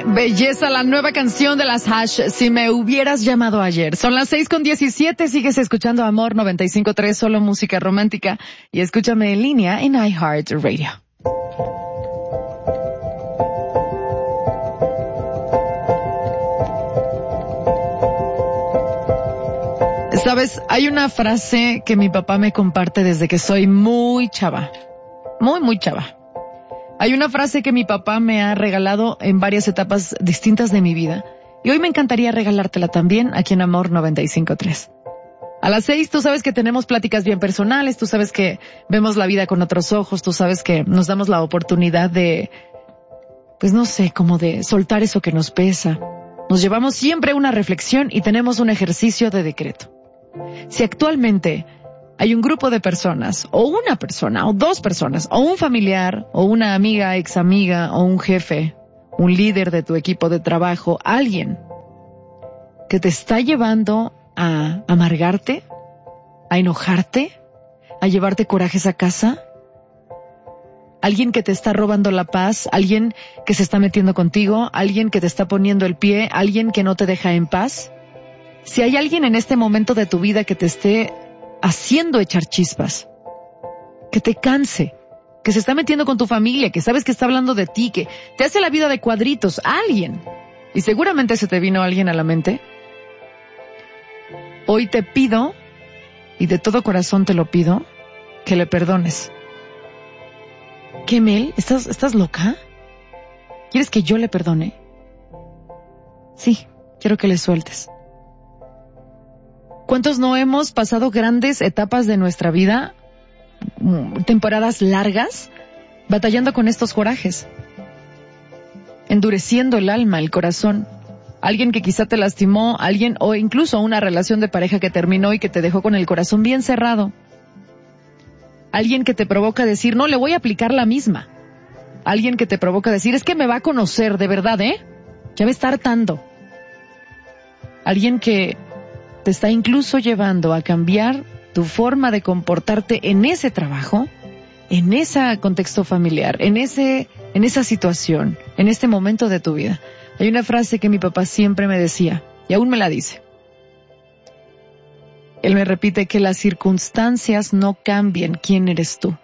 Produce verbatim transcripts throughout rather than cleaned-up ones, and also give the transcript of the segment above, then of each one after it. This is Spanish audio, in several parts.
Qué belleza la nueva canción de las Hash, Si me hubieras llamado ayer. Son las seis con diecisiete, sigues escuchando Amor noventa y cinco punto tres, solo música romántica, y escúchame en línea en iHeartRadio. Sabes, hay una frase que mi papá me comparte desde que soy muy chava, muy muy chava. Hay una frase que mi papá me ha regalado en varias etapas distintas de mi vida, y hoy me encantaría regalártela también aquí en Amor noventa y cinco punto tres. A las seis, tú sabes que tenemos pláticas bien personales, tú sabes que vemos la vida con otros ojos, tú sabes que nos damos la oportunidad de, pues no sé, como de soltar eso que nos pesa. Nos llevamos siempre una reflexión y tenemos un ejercicio de decreto. Si actualmente hay un grupo de personas, o una persona, o dos personas, o un familiar, o una amiga, ex amiga, o un jefe, un líder de tu equipo de trabajo, alguien que te está llevando a amargarte, a enojarte, a llevarte corajes a casa, alguien que te está robando la paz, alguien que se está metiendo contigo, alguien que te está poniendo el pie, alguien que no te deja en paz. Si hay alguien en este momento de tu vida que te esté haciendo echar chispas, que te canse, que se está metiendo con tu familia, que sabes que está hablando de ti, que te hace la vida de cuadritos, alguien, y seguramente se te vino alguien a la mente, hoy te pido, y de todo corazón te lo pido, que le perdones. ¿Qué, Mel? ¿Estás, estás loca? ¿Quieres que yo le perdone? Sí, quiero que le sueltes. ¿Cuántos no hemos pasado grandes etapas de nuestra vida, temporadas largas, batallando con estos corajes? Endureciendo el alma, el corazón. Alguien que quizá te lastimó, alguien, o incluso una relación de pareja que terminó y que te dejó con el corazón bien cerrado. Alguien que te provoca decir, no, le voy a aplicar la misma. Alguien que te provoca decir, es que me va a conocer de verdad, ¿eh? Ya me está hartando. Alguien que te está incluso llevando a cambiar tu forma de comportarte en ese trabajo, en ese contexto familiar, en ese, en esa situación, en este momento de tu vida. Hay una frase que mi papá siempre me decía, y aún me la dice. Él me repite que las circunstancias no cambian quién eres tú.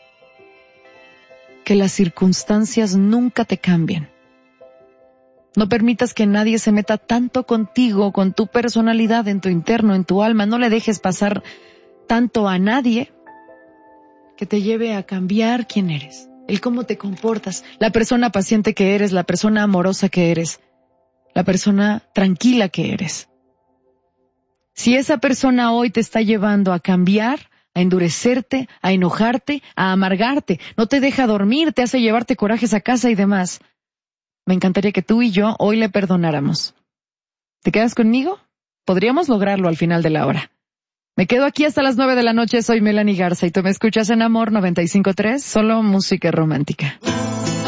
Que las circunstancias nunca te cambian. No permitas que nadie se meta tanto contigo, con tu personalidad, en tu interno, en tu alma. No le dejes pasar tanto a nadie que te lleve a cambiar quién eres, el cómo te comportas, la persona paciente que eres, la persona amorosa que eres, la persona tranquila que eres. Si esa persona hoy te está llevando a cambiar, a endurecerte, a enojarte, a amargarte, no te deja dormir, te hace llevarte corajes a casa y demás, me encantaría que tú y yo hoy le perdonáramos. ¿Te quedas conmigo? Podríamos lograrlo al final de la hora. Me quedo aquí hasta las nueve de la noche, soy Melanie Garza y tú me escuchas en Amor noventa y cinco punto tres, solo música romántica.